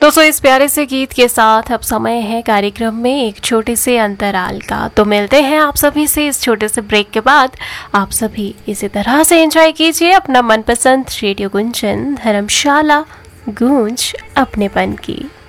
दोस्तों इस प्यारे से गीत के साथ अब समय है कार्यक्रम में एक छोटे से अंतराल का। तो मिलते हैं आप सभी से इस छोटे से ब्रेक के बाद। आप सभी इसी तरह से एंजॉय कीजिए अपना मनपसंद रेडियो गुंजन धर्मशाला गूंज अपनेपन की।